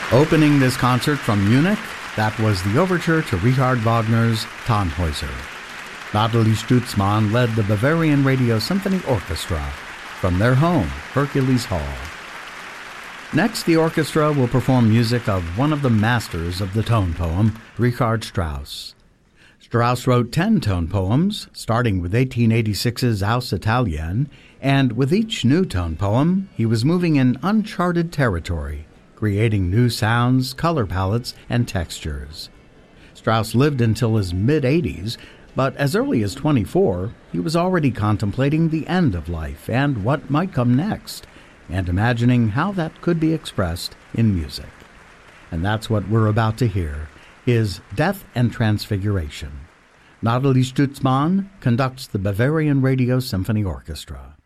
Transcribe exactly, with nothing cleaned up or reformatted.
Opening this concert from Munich, that was the overture to Richard Wagner's Tannhäuser. Nathalie Stutzmann led the Bavarian Radio Symphony Orchestra from their home, Hercules Hall. Next, the orchestra will perform music of one of the masters of the tone poem, Richard Strauss. Strauss wrote ten tone poems, starting with eighteen eighty-six's Aus Italien, and with each new tone poem, he was moving in uncharted territory, creating new sounds, color palettes, and textures. Strauss lived until his mid-eighties, but as early as twenty-four, he was already contemplating the end of life and what might come next, and imagining how that could be expressed in music. And that's what we're about to hear, his Death and Transfiguration. Nathalie Stutzmann conducts the Bavarian Radio Symphony Orchestra.